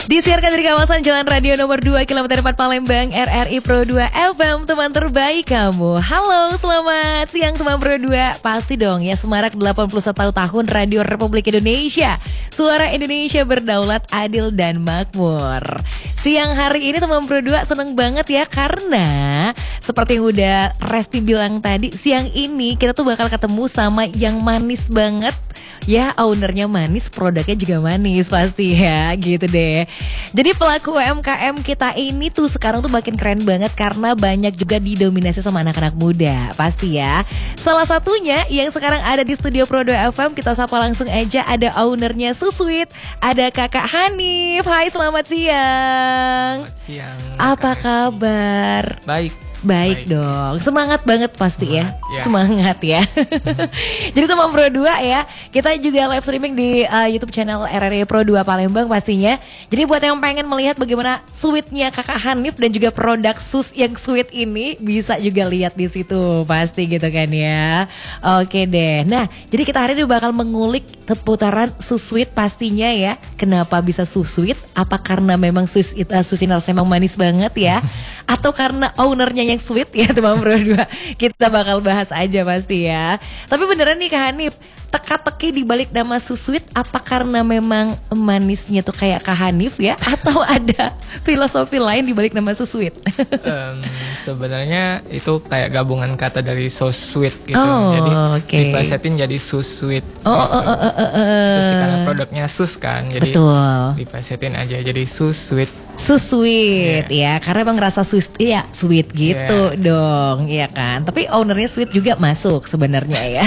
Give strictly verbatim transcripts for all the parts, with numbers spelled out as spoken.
Disiarkan dari kawasan Jalan Radio nomor dua kilometer empat Palembang, R R I Pro dua F M, teman terbaik kamu. Halo, selamat siang teman Pro dua. Pasti dong ya, semarak delapan puluh satu tahun Radio Republik Indonesia. Suara Indonesia berdaulat, adil dan makmur. Siang hari ini teman Pro dua seneng banget ya, karena seperti yang udah Resti bilang tadi, siang ini kita tuh bakal ketemu sama yang manis banget. Ya, ownernya manis, produknya juga manis pasti ya, gitu deh. Jadi pelaku U M K M kita ini tuh sekarang tuh makin keren banget karena banyak juga didominasi sama anak-anak muda, pasti ya. Salah satunya yang sekarang ada di studio Pro dua F M, kita sapa langsung aja, ada ownernya Susweet, ada Kakak Hanif. Hai, selamat siang. Selamat siang. Apa kabar? Baik. Baik, Baik dong, semangat banget pasti ya, ya. Semangat ya. Jadi teman Pro dua ya, kita juga live streaming di uh, YouTube channel R R I Pro dua Palembang pastinya. Jadi buat yang pengen melihat bagaimana sweetnya Kakak Hanif dan juga produk sus yang sweet ini, bisa juga lihat di situ pasti gitu kan ya. Oke deh, nah jadi kita hari ini bakal mengulik seputaran sus sweet pastinya ya. Kenapa bisa sus sweet? Apa karena memang sus itu uh, susiners memang manis banget ya? Atau karena ownernya yang sweet ya teman Pro dua. Kita bakal bahas aja pasti ya. Tapi beneran nih Kak Hanif, teka-teki di balik nama Susweet, apa karena memang manisnya tuh kayak Kak Hanif ya? Atau ada filosofi lain di balik nama Susweet? um, Sebenarnya itu kayak gabungan kata dari so sweet gitu. Oh, jadi okay. diplesetin jadi Susweet. Oh, gitu. oh, oh, oh, oh, oh. Terus karena produknya sus kan, jadi betul, diplesetin aja jadi Susweet. Susweet yeah. ya, karena emang rasa sweet, iya sweet gitu yeah. dong, iya kan. Tapi ownernya sweet juga masuk sebenarnya ya.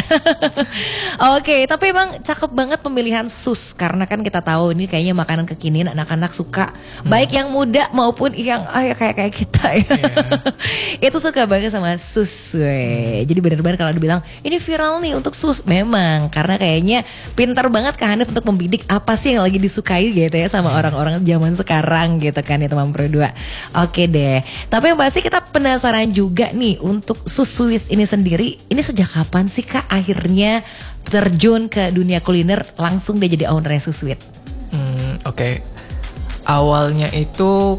Oke, okay, tapi emang cakep banget pemilihan sus, karena kan kita tahu ini kayaknya makanan kekinian anak-anak suka, hmm. baik yang muda maupun yang ah, ya, kayak kayak kita ya. Yeah. Itu suka banget sama sus. Hmm. Jadi benar-benar kalau dibilang ini viral nih untuk sus, memang karena kayaknya pintar banget Kak Hanif untuk membidik apa sih yang lagi disukai gitu ya sama hmm. orang-orang zaman sekarang gitu kan ya teman Pro dua. Oke deh. Tapi yang pasti kita penasaran juga nih untuk Susweet ini sendiri. Ini sejak kapan sih Kak akhirnya terjun ke dunia kuliner, langsung dia jadi ownernya Susweet? Hmm, Oke. Okay. Awalnya itu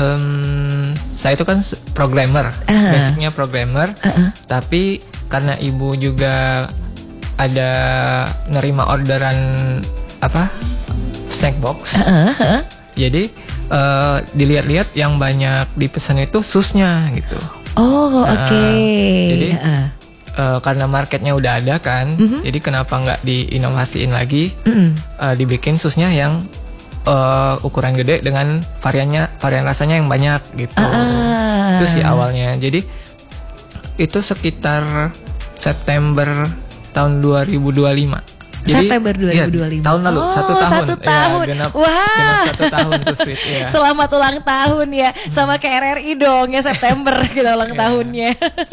um, saya itu kan programmer, uh-huh. basicnya programmer. Uh-huh. Tapi karena ibu juga ada nerima orderan apa snack box. Uh-huh. Jadi Uh, dilihat-lihat yang banyak dipesan itu susnya gitu. Oh oke. Okay. Jadi uh. Uh, karena marketnya udah ada kan, mm-hmm. jadi kenapa nggak diinovasiin lagi, mm-hmm. uh, dibikin susnya yang uh, ukuran gede dengan variannya varian rasanya yang banyak gitu. Uh. Itu sih awalnya. Jadi itu sekitar September tahun dua ribu dua puluh lima. Jadi, September dua ribu dua puluh lima. Ya, tahun lalu, oh, satu tahun. Satu tahun. Ya, genap, Wah. genap satu tahun Susweet. Ya. Selamat ulang tahun ya, sama kayak R R I dong ya, September kita ulang yeah. tahunnya.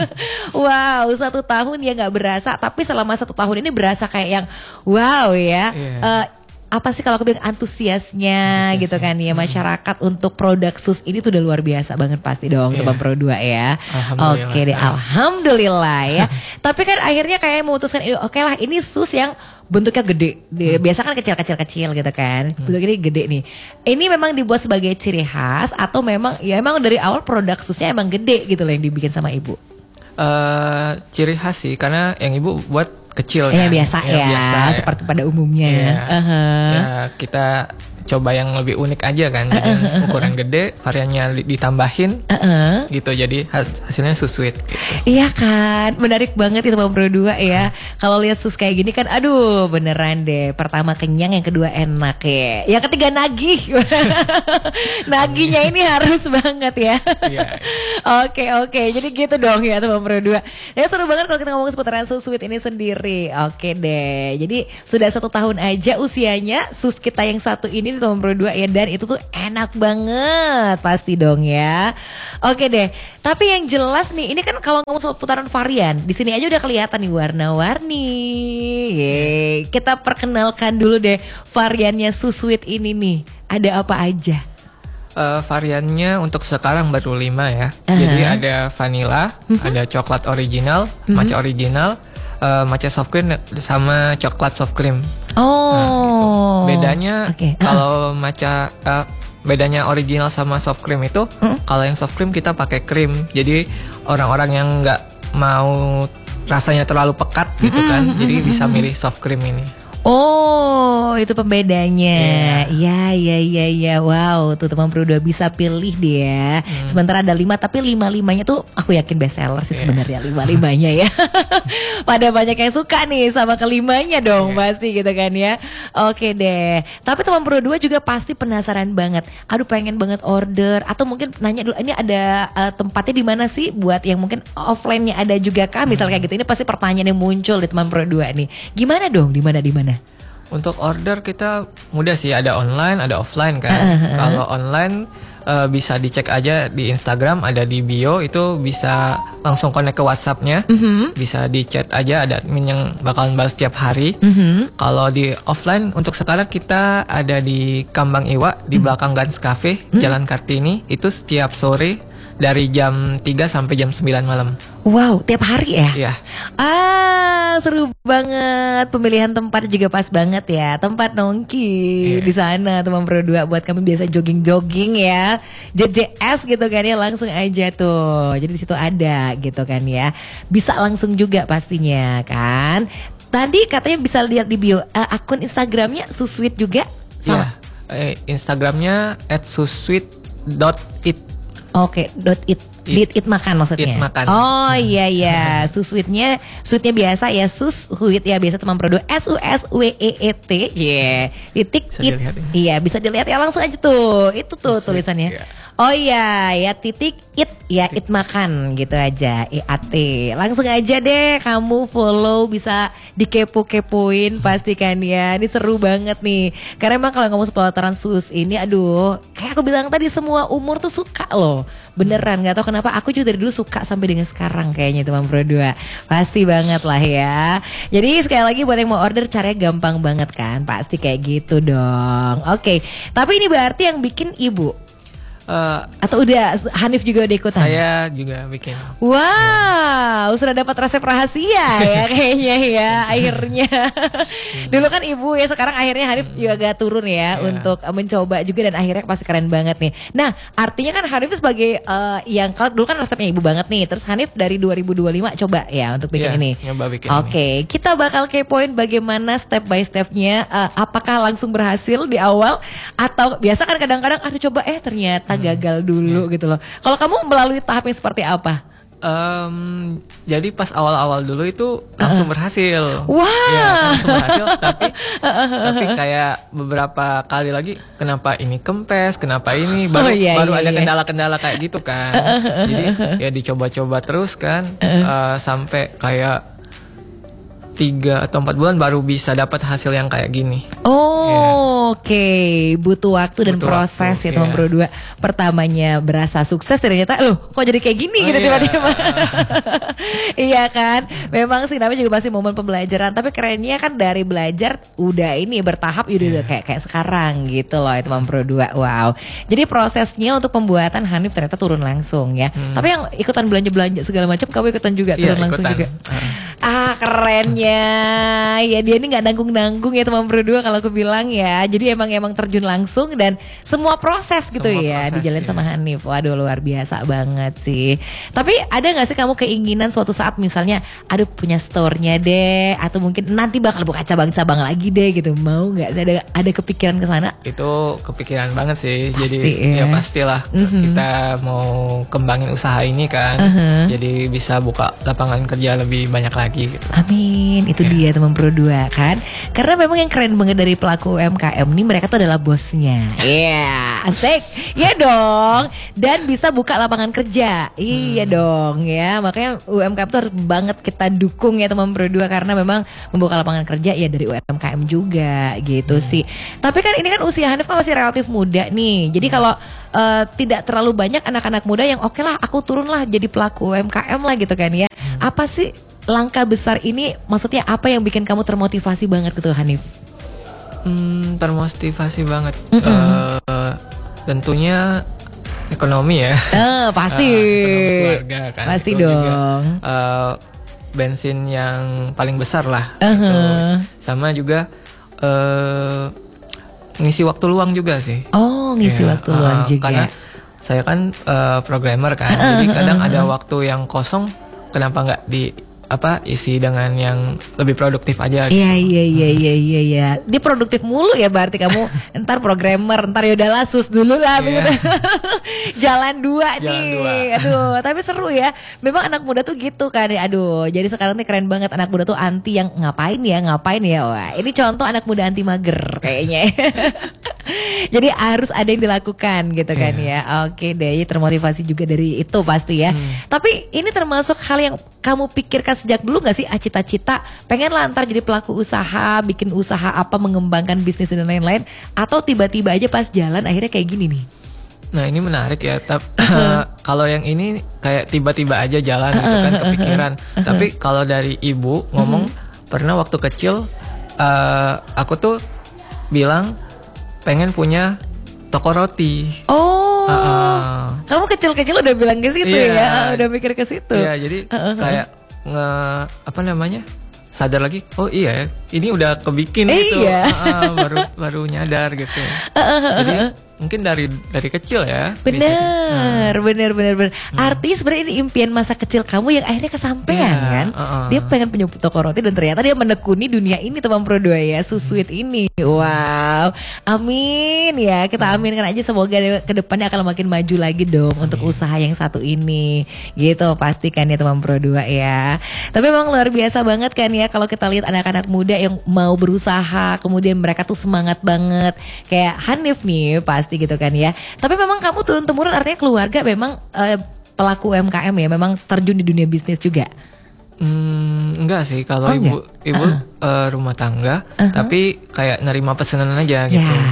Wow, satu tahun ya nggak berasa, tapi selama satu tahun ini berasa kayak yang wow ya. Yeah. Uh, apa sih kalau aku bilang antusiasnya, antusiasnya gitu kan ya, masyarakat hmm. untuk produk sus ini tuh udah luar biasa banget pasti dong yeah. teman Pro dua ya. Oke deh, alhamdulillah ya. Tapi kan akhirnya kayak memutuskan oke okay lah ini sus yang bentuknya gede. Hmm. Biasa kan kecil-kecil-kecil gitu kan. Hmm. Bentuknya ini gede nih. Ini memang dibuat sebagai ciri khas atau memang ya emang dari awal produk susnya emang gede gitu loh yang dibikin sama ibu? Uh, ciri khas sih, karena yang ibu buat kecil ya, kan. biasa ya, ya biasa seperti pada umumnya ya. Uh-huh. Ya kita coba yang lebih unik aja kan, jadi uh-uh. ukuran gede, variannya ditambahin, uh-uh. gitu, jadi hasilnya Susweet. Gitu. Iya kan, menarik banget itu Bang Pro dua ya. Kalau lihat sus kayak gini kan, aduh beneran deh. Pertama kenyang, yang kedua enak ya. Yang ketiga nagih. Nagihnya ini harus banget ya. Iya. Oke oke, jadi gitu dong ya Bang Pro dua. Ya seru banget kalau kita ngomong seputaran Susweet ini sendiri. Oke deh, jadi sudah satu tahun aja usianya sus kita yang satu ini teman Pro dua ya, dan itu tuh enak banget pasti dong ya. Oke deh, tapi yang jelas nih, ini kan kalau ngomong soal putaran varian, di sini aja udah kelihatan nih warna-warni. Yeay. Kita perkenalkan dulu deh variannya Susweet ini nih, ada apa aja? Uh, variannya untuk sekarang baru lima ya. Uh-huh. Jadi ada vanilla, uh-huh. ada coklat original, uh-huh. matcha original, uh, matcha soft cream sama coklat soft cream. Oh, nah, gitu. Bedanya okay. uh-huh. kalau matcha uh, bedanya original sama soft cream itu, mm? kalau yang soft cream kita pakai krim. Jadi orang-orang yang nggak mau rasanya terlalu pekat gitu kan, mm-hmm, jadi mm-hmm. bisa milih soft cream ini. Oh, itu pembedanya. Iya, iya, iya, iya. Wow, tuh teman Pro dua bisa pilih dia. Hmm. Sementara ada lima, tapi lima-limanya tuh aku yakin best seller sih yeah. sebenarnya lima-limanya ya. Pada banyak yang suka nih sama kelimanya dong, yeah. pasti gitu kan ya. Oke deh. Tapi teman Pro dua juga pasti penasaran banget. Aduh, pengen banget order atau mungkin nanya dulu ini ada uh, tempatnya di mana sih buat yang mungkin offline-nya ada juga kah? Misal hmm. kayak gitu. Ini pasti pertanyaan yang muncul di teman Pro dua nih. Gimana dong? Di mana di mana? Untuk order kita mudah sih, ada online, ada offline kan. Uh-huh. Kalau online uh, bisa dicek aja di Instagram, ada di bio, itu bisa langsung connect ke WhatsApp-nya. Uh-huh. Bisa di chat aja, ada admin yang bakalan balas setiap hari. Uh-huh. Kalau di offline untuk sekarang kita ada di Kambang Iwa, di uh-huh. belakang Gans Cafe, uh-huh. Jalan Kartini. Itu setiap sore dari jam tiga sampai jam sembilan malam. Wow, tiap hari ya? Iya. Ah, seru banget. Pemilihan tempat juga pas banget ya. Tempat nongki yeah. di sana teman Pro dua buat kami biasa jogging-jogging ya. J J S gitu kan ya, langsung aja tuh. Jadi di situ ada gitu kan ya. Bisa langsung juga pastinya kan. Tadi katanya bisa lihat di bio uh, akun Instagramnya Susweet juga. Iya. Yeah. Eh, Instagramnya at susweet dot it. Oke, okay, dot it. It, it makan maksudnya. It makan. Oh iya iya, susweetnya, sweetnya biasa ya, susweet ya biasa teman Pro dua, S U S W E E T, yeah. Titik it. Iya bisa dilihat ya langsung aja tuh, itu tuh Susweet, tulisannya. Yeah. Oh iya ya titik it ya it makan gitu aja I A T. Langsung aja deh kamu follow, bisa dikepo-kepoin pastikan ya. Ini seru banget nih. Karena emang kalau ngomong sepelataran sus ini aduh kayak aku bilang tadi semua umur tuh suka loh. Beneran gak tahu kenapa aku juga dari dulu suka sampai dengan sekarang kayaknya teman Pro dua. Pasti banget lah ya. Jadi sekali lagi buat yang mau order caranya gampang banget kan. Pasti kayak gitu dong. Oke, tapi ini berarti yang bikin ibu Uh, atau udah Hanif juga udah ikutan? Saya juga bikin. Wow, sudah dapat resep rahasia ya kayaknya ya akhirnya. Dulu kan ibu ya, sekarang akhirnya Hanif juga agak turun ya yeah. untuk mencoba juga dan akhirnya pasti keren banget nih. Nah, artinya kan Hanif sebagai uh, yang kalau dulu kan resepnya ibu banget nih, terus Hanif dari dua ribu dua puluh lima coba ya untuk bikin yeah, ini. Oke, okay. Kita bakal kepoin bagaimana step by stepnya. Uh, apakah langsung berhasil di awal atau biasa kan kadang-kadang aduh coba eh ternyata gagal dulu yeah. gitu loh. Kalau kamu melalui tahap yang seperti apa? Um, jadi pas awal-awal dulu itu langsung uh-uh. berhasil. Wah. Wow. Ya, langsung berhasil. Tapi tapi kayak beberapa kali lagi, kenapa ini kempes, kenapa ini baru oh, iya, baru iya, ada iya. kendala-kendala kayak gitu kan. Jadi ya dicoba-coba terus kan, uh-uh. uh, sampai kayak tiga atau empat bulan baru bisa dapat hasil yang kayak gini. Oh, yeah. Oke, okay. butuh waktu butuh dan proses waktu, ya teman yeah. Pro dua. Pertamanya berasa sukses, ternyata loh kok jadi kayak gini oh, gitu tiba-tiba. Yeah. Iya kan, memang sih namanya juga pasti momen pembelajaran. Tapi kerennya kan dari belajar udah ini bertahap udah yeah. kayak kayak sekarang gitu loh teman Pro dua. Wow. Jadi prosesnya untuk pembuatan Hanif ternyata turun langsung ya. Hmm. Tapi yang ikutan belanja-belanja segala macam kamu ikutan juga yeah, turun langsung ikutan. juga. Uh. Ah kerennya ya, dia ini nggak nanggung-nanggung ya teman Pro dua kalau aku bilang ya. Jadi emang emang terjun langsung dan semua proses gitu semua ya proses, dijalin ya. sama Hanif. Waduh luar biasa banget sih. Tapi ada nggak sih kamu keinginan suatu saat misalnya aduh punya store-nya deh, atau mungkin nanti bakal buka cabang-cabang lagi deh gitu, mau nggak sih, ada ada kepikiran ke sana? Itu kepikiran banget sih. Pasti, jadi ya, ya pastilah mm-hmm. kita mau kembangin usaha ini kan. Uh-huh. Jadi bisa buka lapangan kerja lebih banyak lagi gitu. Amin, itu yeah. dia teman Pro dua kan. Karena memang yang keren banget dari pelaku U M K M ini, mereka tuh adalah bosnya. Iya, yeah. asik. Iya dong. Dan bisa buka lapangan kerja. Iya hmm. dong ya. Makanya U M K M tuh harus banget kita dukung ya teman Pro dua, karena memang membuka lapangan kerja ya dari U M K M juga gitu hmm. sih. Tapi kan ini kan usia Hanif kan masih relatif muda nih. Jadi hmm. kalau uh, tidak terlalu banyak anak-anak muda yang oke okay lah aku turun lah jadi pelaku U M K M lah gitu kan ya. Hmm. Apa sih langkah besar ini, maksudnya apa yang bikin kamu termotivasi banget gitu Hanif? Hmm, termotivasi banget. Uh, tentunya ekonomi ya. Uh, pasti. Uh, ekonomi keluarga kan. Pasti itu dong. Juga, uh, bensin yang paling besar lah. Uh-huh. Gitu. Sama juga uh, ngisi waktu luang juga sih. Oh, ngisi ya, waktu luang uh, juga. Karena saya kan uh, programmer kan, jadi kadang ada waktu yang kosong, kenapa nggak di apa isi dengan yang lebih produktif aja. Iya gitu. iya iya iya iya iya. Dia produktif mulu ya berarti kamu. Ntar programmer, ntar yaudahlah sus dulu lah begitu. Jalan dua Jalan nih. dua. Aduh, tapi seru ya. Memang anak muda tuh gitu kan ya. Aduh, jadi sekarang nih keren banget anak muda tuh anti yang ngapain ya, ngapain ya. Wah, ini contoh anak muda anti mager kayaknya. Jadi harus ada yang dilakukan gitu kan yeah. ya. Oke deh, termotivasi juga dari itu pasti ya. Hmm. Tapi ini termasuk hal yang kamu pikirkan sejak dulu gak sih? Ah, cita-cita pengen lah ntar jadi pelaku usaha, bikin usaha apa, mengembangkan bisnis dan lain-lain. Atau tiba-tiba aja pas jalan akhirnya kayak gini nih? Nah ini menarik ya. Tapi kalau yang ini kayak tiba-tiba aja jalan gitu kan, kepikiran. Tapi kalau dari ibu ngomong pernah waktu kecil uh, aku tuh bilang pengen punya toko roti. Oh, uh-uh. kamu kecil-kecil udah bilang ke situ yeah. ya, udah mikir ke situ. Iya, yeah, jadi uh-uh. kayak nge apa namanya sadar lagi. Oh iya, ini udah kebikin eh, gitu. Iya. Uh-uh, baru baru nyadar gitu. Uh-uh. Jadi mungkin dari dari kecil ya. Bener, hmm. bener, bener, bener. Hmm. Artinya sebenarnya ini impian masa kecil kamu yang akhirnya kesampaian yeah, kan? Uh-uh. Dia pengen punya toko roti dan ternyata dia menekuni dunia ini teman Pro dua ya, Susweet ini. Wow, amin ya, kita aminkan aja semoga kedepannya akan makin maju lagi dong amin. Untuk usaha yang satu ini, gitu pastikan ya teman Pro dua ya. Tapi memang luar biasa banget kan ya kalau kita lihat anak-anak muda yang mau berusaha, kemudian mereka tuh semangat banget, kayak Hanif nih pasti gitu kan ya. Tapi memang kamu turun-temurun artinya keluarga memang uh, pelaku U M K M ya, memang terjun di dunia bisnis juga. Hmm, enggak sih kalau oh, ibu enggak? ibu uh-huh. uh, rumah tangga, uh-huh. tapi kayak nerima pesanan aja gitu. Ya,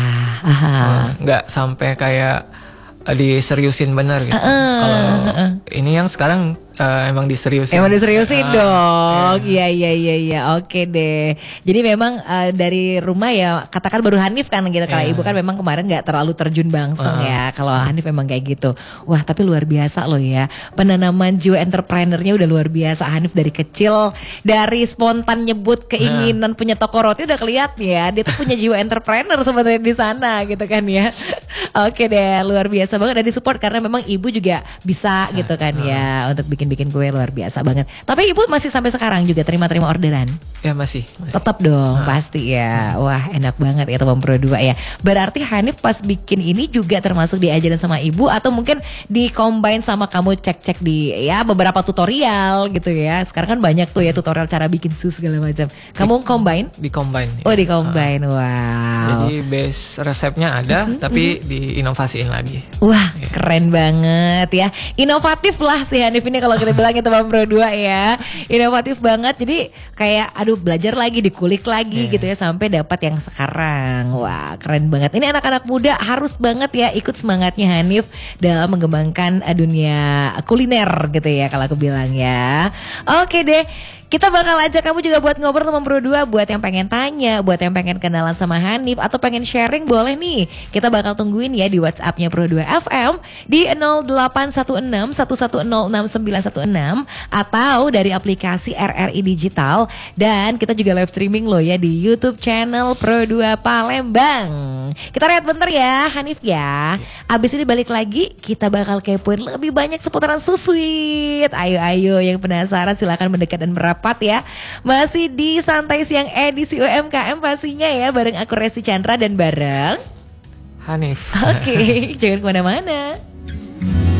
uh, enggak sampai kayak uh, diseriusin bener gitu. Uh-uh. Kalau uh-uh. ini yang sekarang uh, emang diseriusin. Emang diseriusin uh, dong. Iya iya iya iya. Oke deh. Jadi memang uh, dari rumah ya katakan baru Hanif kan gitu. Kalau yeah. ibu kan memang kemarin nggak terlalu terjun bangseng uh. ya. Kalau Hanif memang kayak gitu. Wah tapi luar biasa loh ya. Penanaman jiwa entrepreneurnya udah luar biasa. Hanif dari kecil, dari spontan nyebut keinginan uh. punya toko roti udah kelihatan ya. Dia tuh punya jiwa entrepreneur sebenarnya di sana gitu kan ya. Oke deh, luar biasa banget dan disupport karena memang ibu juga bisa gitu kan uh. ya untuk bikin-bikin kue luar biasa banget. Tapi ibu masih sampai sekarang juga terima-terima orderan? Ya masih, masih. Tetap dong, nah. pasti ya. Wah enak banget ya teman Pro dua ya. Berarti Hanif pas bikin ini juga termasuk diajarin sama ibu atau mungkin di-combine sama kamu cek-cek di ya beberapa tutorial gitu ya. Sekarang kan banyak tuh ya tutorial cara bikin sus segala macam. Kamu di, combine? Di-combine. Ya. Oh di-combine, uh. wow. Jadi base resepnya ada mm-hmm, tapi mm-hmm. diinovasiin lagi. Wah yeah. keren banget ya. Inovatif lah si Hanif ini kalau kita bilang itu teman Pro dua ya. Inovatif banget. Jadi kayak aduh belajar lagi, dikulik lagi yeah. gitu ya sampai dapat yang sekarang. Wah, keren banget. Ini anak-anak muda harus banget ya ikut semangatnya Hanif dalam mengembangkan dunia kuliner gitu ya kalau aku bilang ya. Oke deh. Kita bakal ajak kamu juga buat ngobrol sama Pro dua. Buat yang pengen tanya, buat yang pengen kenalan sama Hanif atau pengen sharing boleh nih. Kita bakal tungguin ya di WhatsApp-nya Pro dua F M di nol delapan satu enam satu satu nol enam sembilan satu enam atau dari aplikasi R R I Digital. Dan kita juga live streaming loh ya di YouTube channel Pro dua Palembang. Kita lihat bentar ya Hanif ya. Abis ini balik lagi kita bakal kepoin lebih banyak seputaran Susweet. Ayo-ayo yang penasaran silakan mendekat dan merapat ya. Masih di Santai Siang edisi U M K M pastinya ya. Bareng aku Resti Chandra dan bareng Hanif. Oke, okay, jangan kemana-mana.